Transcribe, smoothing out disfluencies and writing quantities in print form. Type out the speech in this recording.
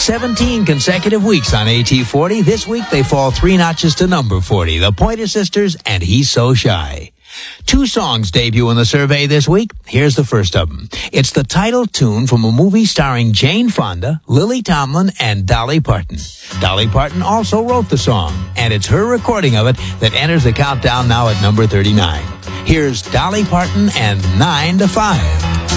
17 consecutive weeks on AT40. This week, they fall 3 notches to number 40. The Pointer Sisters and He's So Shy. 2 songs debut in the survey this week. Here's the first of them. It's the title tune from a movie starring Jane Fonda, Lily Tomlin, and Dolly Parton. Dolly Parton also wrote the song, and it's her recording of it that enters the countdown now at number 39. Here's Dolly Parton and 9 to 5.